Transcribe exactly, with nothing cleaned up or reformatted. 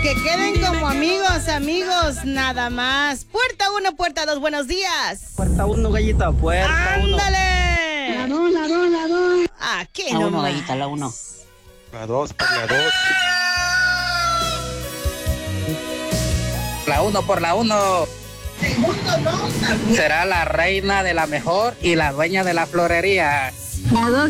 que queden como amigos, amigos, nada más. Puerta uno, puerta dos, buenos días. Puerta uno, gallita, puerta uno. ¡Ándale! La dos, la dos, la dos. Aquí La uno, nomás. gallita, la uno. La dos, por la dos. La uno por la uno. Será la reina de la mejor y la dueña de la florería. La dos,